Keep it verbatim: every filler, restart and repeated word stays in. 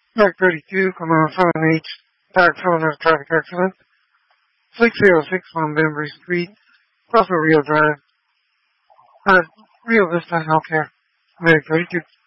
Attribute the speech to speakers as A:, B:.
A: Track thirty-two, Command seven H, Tag seven of Traffic Accident, six oh six on Bembry Street, Russell Rio Drive, uh, Rio Vista Healthcare, Medic thirty-two.